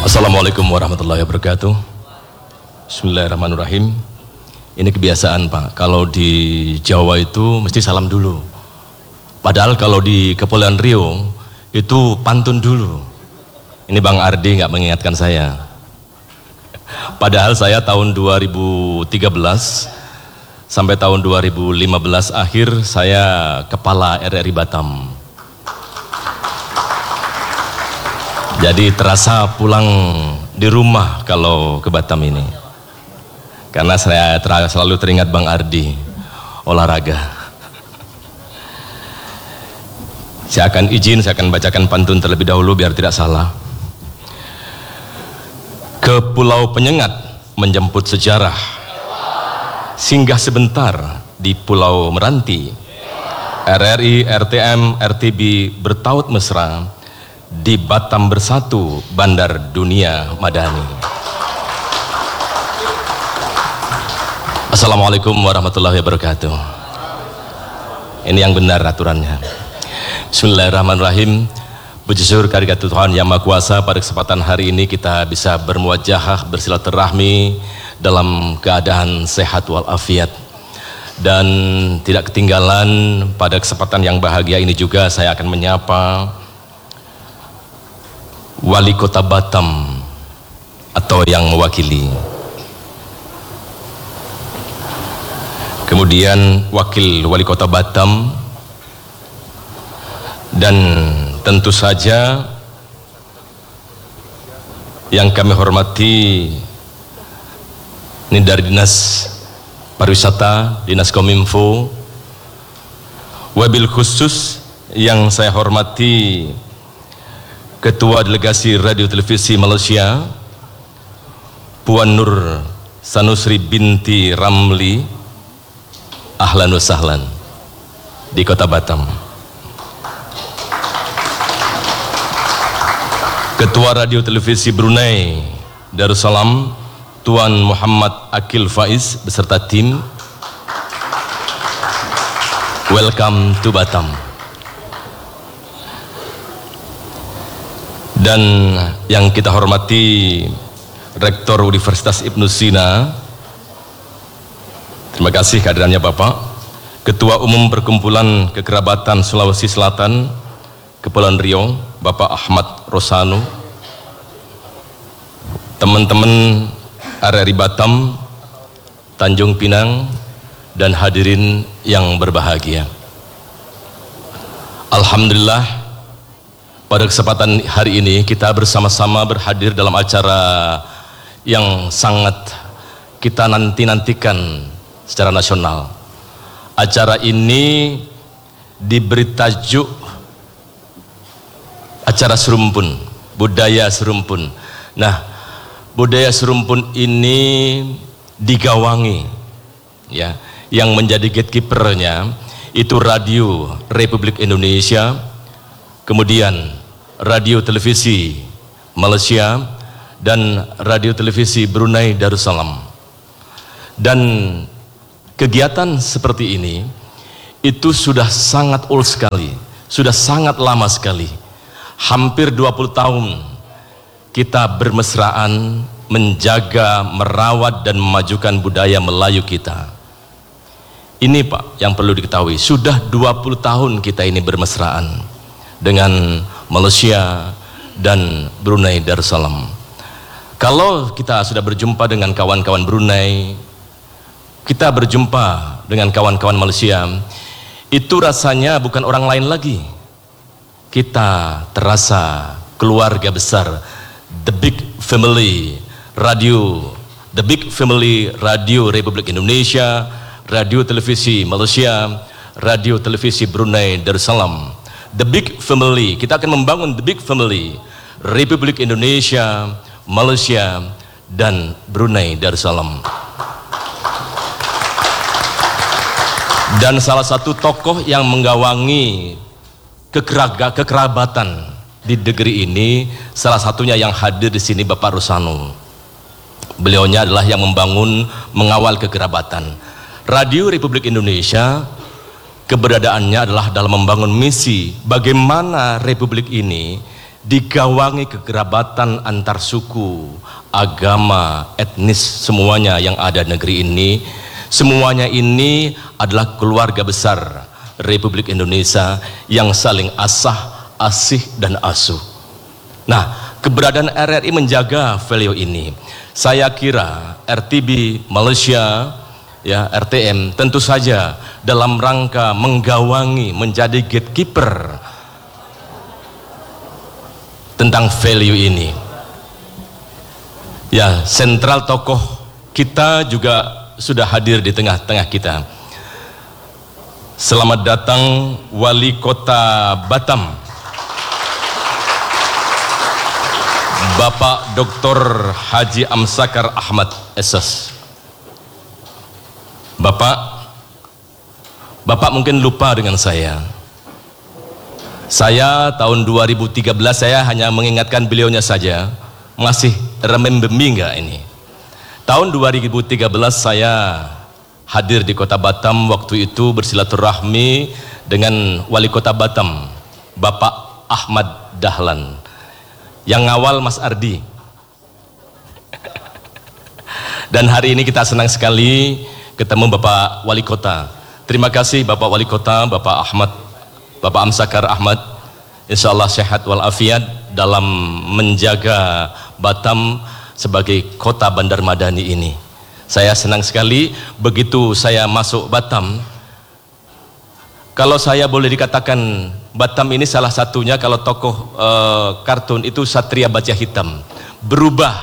Assalamualaikum warahmatullahi wabarakatuh. Bismillahirrahmanirrahim. Ini kebiasaan Pak, kalau di Jawa itu mesti salam dulu. Padahal kalau di Kepulauan Riau itu pantun dulu. Ini Bang Ardi nggak mengingatkan saya. Padahal saya tahun 2013 sampai tahun 2015 akhir saya kepala RRI Batam. Jadi terasa pulang di rumah kalau ke Batam ini. Karena saya selalu teringat Bang Ardi, olahraga. Saya akan bacakan pantun terlebih dahulu biar tidak salah. Ke Pulau Penyengat menjemput sejarah, singgah sebentar di Pulau Meranti. RRI, RTM, RTB bertaut mesra, di Batam bersatu bandar dunia madani. Assalamualaikum warahmatullahi wabarakatuh. Ini yang benar aturannya. Bismillahirrahmanirrahim. Puji syukur kehadirat Tuhan Yang Maha Kuasa, pada kesempatan hari ini kita bisa bermuajahah, bersilaturahmi dalam keadaan sehat walafiat. Dan tidak ketinggalan pada kesempatan yang bahagia ini juga saya akan menyapa Wali Kota Batam atau yang mewakili, kemudian Wakil Wali Kota Batam, dan tentu saja yang kami hormati ini dari Dinas Pariwisata, Dinas Kominfo, wabil khusus yang saya hormati Ketua Delegasi Radio Televisi Malaysia, Puan Nur Sanusri binti Ramli, ahlan wa sahlan di Kota Batam. Ketua Radio Televisi Brunei Darussalam, Tuan Muhammad Akil Faiz beserta tim, welcome to Batam. Dan yang kita hormati Rektor Universitas Ibnu Sina, terima kasih kehadirannya Bapak. Ketua Umum Perkumpulan Kekerabatan Sulawesi Selatan Kepulauan Riau, Bapak Ahmad Rosano, teman-teman RRI Batam, Tanjung Pinang, dan hadirin yang berbahagia. Alhamdulillah, pada kesempatan hari ini kita bersama-sama berhadir dalam acara yang sangat kita nanti-nantikan secara nasional. Acara ini diberi tajuk acara serumpun, budaya serumpun. Nah, budaya serumpun ini digawangi, ya, yang menjadi gatekeepernya itu Radio Republik Indonesia, kemudian Radio Televisi Malaysia, dan Radio Televisi Brunei Darussalam. Dan kegiatan seperti ini itu sudah sangat old sekali, sudah sangat lama sekali. Hampir 20 tahun kita bermesraan menjaga, merawat, dan memajukan budaya Melayu kita. Ini Pak yang perlu diketahui, sudah 20 tahun kita ini bermesraan dengan Malaysia dan Brunei Darussalam. Kalau kita sudah berjumpa dengan kawan-kawan Brunei, kita berjumpa dengan kawan-kawan Malaysia, itu rasanya bukan orang lain lagi. Kita terasa keluarga besar, the big family radio, the big family Radio Republik Indonesia, Radio Televisi Malaysia, Radio Televisi Brunei Darussalam. The big family, kita akan membangun the big family Republik Indonesia, Malaysia, dan Brunei Darussalam. Dan salah satu tokoh yang menggawangi kekerabatan di negeri ini, salah satunya yang hadir di sini Bapak Rosano. Beliaunya adalah yang membangun, mengawal kekerabatan. Radio Republik Indonesia keberadaannya adalah dalam membangun misi bagaimana Republik ini digawangi kekerabatan antar suku, agama, etnis, semuanya yang ada di negeri ini. Semuanya ini adalah keluarga besar Republik Indonesia yang saling asah, asih, dan asuh. Nah, keberadaan RRI menjaga value ini. Saya kira RTB Malaysia, ya, RTM tentu saja dalam rangka menggawangi, menjadi gatekeeper tentang value ini. Ya, sentral tokoh kita juga sudah hadir di tengah-tengah kita. Selamat datang Wali Kota Batam, Bapak Dr. Haji Amsakar Ahmad SS. Bapak mungkin lupa dengan saya. Saya tahun 2013 saya hanya mengingatkan beliaunya saja. Masih remember me enggak ini? Tahun 2013 saya hadir di Kota Batam, waktu itu bersilaturahmi dengan Wali Kota Batam, Bapak Ahmad Dahlan. Yang ngawal Mas Ardi. Dan hari ini kita senang sekali ketemu Bapak Wali Kota. Terima kasih Bapak Wali Kota, Bapak Amsakar Ahmad. Insya Allah sehat walafiat dalam menjaga Batam sebagai kota Bandar Madani ini. Saya senang sekali begitu saya masuk Batam. Kalau saya boleh dikatakan Batam ini salah satunya, kalau tokoh kartun itu Satria Baja Hitam, berubah.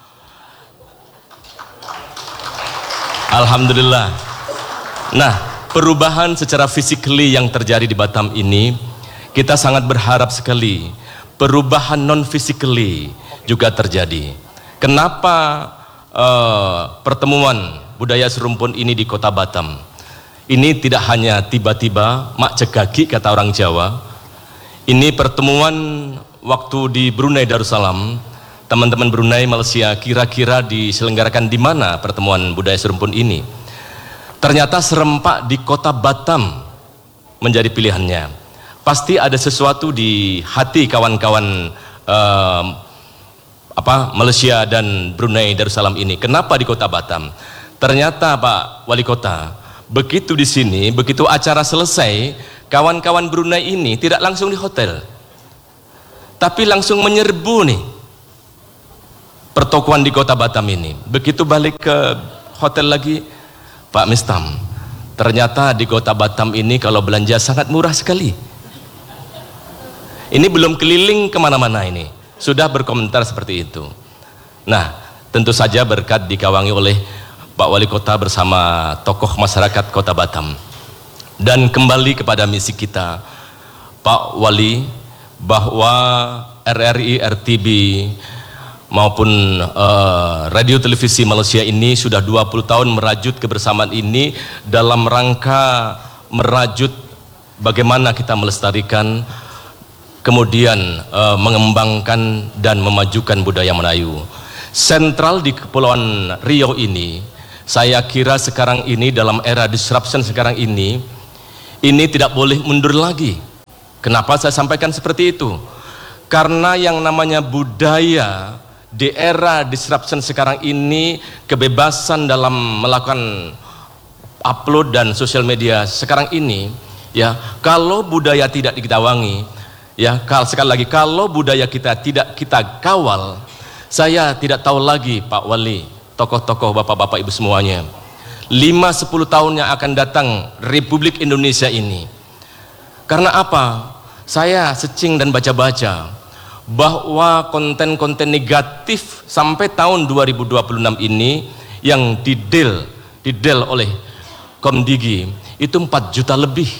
Alhamdulillah. Nah, perubahan secara physically yang terjadi di Batam ini, kita sangat berharap sekali perubahan non physically juga terjadi. Kenapa pertemuan budaya serumpun ini di Kota Batam? Ini tidak hanya tiba-tiba mak cegagi kata orang Jawa. Ini pertemuan waktu di Brunei Darussalam. Teman-teman Brunei, Malaysia, kira-kira diselenggarakan di mana pertemuan budaya serumpun ini? Ternyata serempak di Kota Batam menjadi pilihannya. Pasti ada sesuatu di hati kawan-kawan Malaysia dan Brunei Darussalam ini. Kenapa di Kota Batam? Ternyata Pak Wali Kota, begitu di sini, begitu acara selesai, kawan-kawan Brunei ini tidak langsung di hotel, tapi langsung menyerbu nih pertokoan di Kota Batam ini. Begitu balik ke hotel lagi, Pak Mistam, ternyata di Kota Batam ini kalau belanja sangat murah sekali. Ini belum keliling kemana-mana ini, sudah berkomentar seperti itu. Nah, tentu saja berkat dikawangi oleh Pak Wali Kota bersama tokoh masyarakat Kota Batam. Dan kembali kepada misi kita, Pak Wali, bahwa RRI, RTB maupun radio televisi Malaysia ini sudah 20 tahun merajut kebersamaan ini dalam rangka merajut bagaimana kita melestarikan, kemudian mengembangkan dan memajukan budaya Melayu. Sentral di Kepulauan Riau ini, saya kira sekarang ini dalam era disruption sekarang ini tidak boleh mundur lagi. Kenapa saya sampaikan seperti itu? Karena yang namanya budaya di era disruption sekarang ini, kebebasan dalam melakukan upload dan sosial media sekarang ini, ya, kalau budaya tidak diketawangi, ya, sekali lagi, kalau budaya kita tidak kita kawal, saya tidak tahu lagi Pak Wali, tokoh-tokoh bapak-bapak ibu semuanya, 5-10 tahun yang akan datang Republik Indonesia ini. Karena apa? Saya searching dan baca-baca bahwa konten-konten negatif sampai tahun 2026 ini yang didel oleh Komdigi itu 4 juta lebih.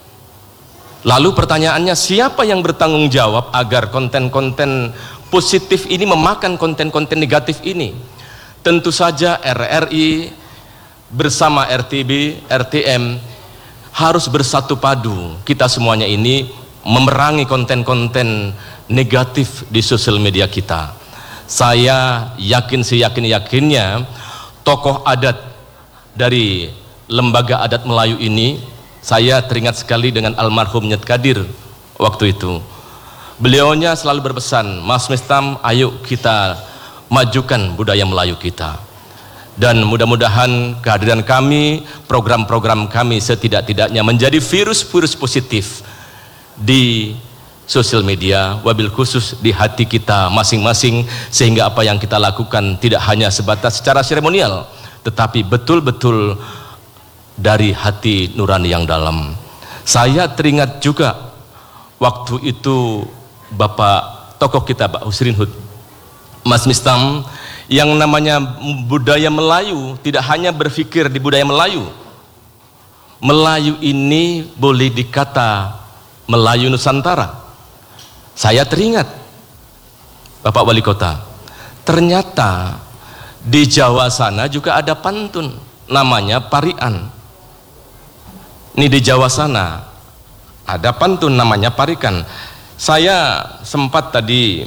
Lalu pertanyaannya, siapa yang bertanggung jawab agar konten-konten positif ini memakan konten-konten negatif ini? Tentu saja RRI bersama RTB, RTM harus bersatu padu. Kita semuanya ini memerangi konten-konten negatif di sosial media kita. Saya yakin, seyakin-yakinnya tokoh adat dari lembaga adat Melayu ini, saya teringat sekali dengan almarhum Nyet Kadir waktu itu. Beliaunya selalu berpesan, Mas Mistam, ayo kita majukan budaya Melayu kita. Dan mudah-mudahan kehadiran kami, program-program kami setidak-tidaknya menjadi virus-virus positif di sosial media, wabil khusus di hati kita masing-masing, sehingga apa yang kita lakukan tidak hanya sebatas secara seremonial, tetapi betul-betul dari hati nurani yang dalam. Saya teringat juga waktu itu Bapak tokoh kita, Pak Husrin Hud, Mas Mistam, yang namanya budaya Melayu tidak hanya berpikir di budaya Melayu. Melayu ini boleh dikata Melayu Nusantara. Saya teringat Bapak Wali Kota, ternyata di Jawa sana juga ada pantun namanya parian. Ini di Jawa sana ada pantun namanya parikan. Saya sempat tadi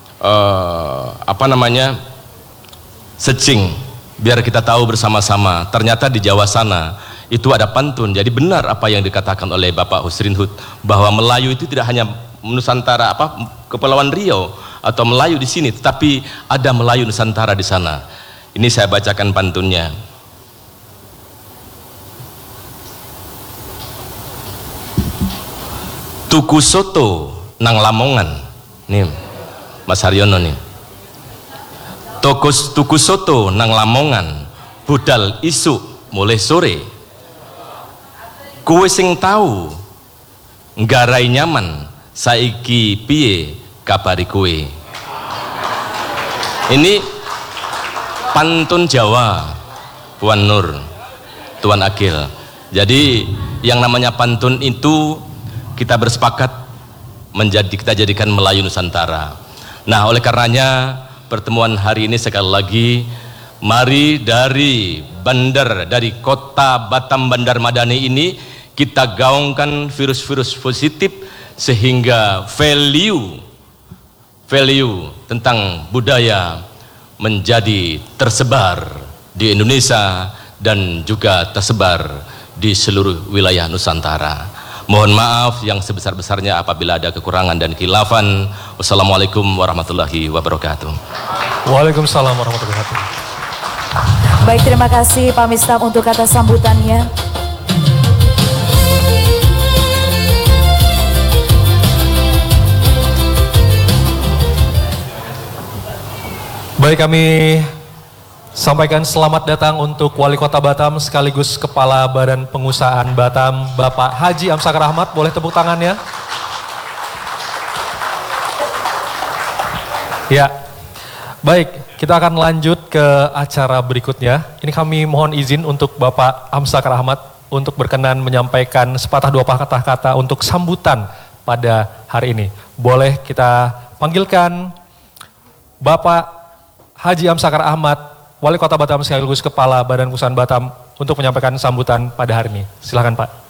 searching biar kita tahu bersama-sama, ternyata di Jawa sana itu ada pantun. Jadi benar apa yang dikatakan oleh Bapak Husrin Hud, bahwa Melayu itu tidak hanya Nusantara Kepulauan Riau atau Melayu di sini, tetapi ada Melayu Nusantara di sana. Ini saya bacakan pantunnya. Tuku soto nang Lamongan, nih Mas Haryono nih. Tuku soto nang Lamongan, budal isuk mulai sore. Kue sing tahu nggarai nyaman, saiki piye kabari kue. Ini pantun Jawa, Tuan Nur, Tuan Agil. Jadi yang namanya pantun itu kita bersepakat kita jadikan Melayu Nusantara. Nah, oleh karenanya pertemuan hari ini sekali lagi, mari dari kota Batam Bandar Madani ini kita gaungkan virus-virus positif, sehingga value tentang budaya menjadi tersebar di Indonesia dan juga tersebar di seluruh wilayah Nusantara. Mohon maaf yang sebesar-besarnya apabila ada kekurangan dan khilafan. Wassalamualaikum warahmatullahi wabarakatuh. Waalaikumsalam warahmatullahi wabarakatuh. Baik, terima kasih Pak Mistam untuk kata sambutannya. Baik, kami sampaikan selamat datang untuk Wali Kota Batam sekaligus Kepala Badan Pengusahaan Batam, Bapak Haji Amsakar Ahmad. Boleh tepuk tangannya? Ya, baik, kita akan lanjut ke acara berikutnya. Ini kami mohon izin untuk Bapak Amsakar Ahmad untuk berkenan menyampaikan sepatah dua patah kata untuk sambutan pada hari ini. Boleh kita panggilkan Bapak Haji Amsakar Ahmad, Wali Kota Batam sekaligus Kepala Badan Pengusahaan Batam, untuk menyampaikan sambutan pada hari ini. Silakan Pak.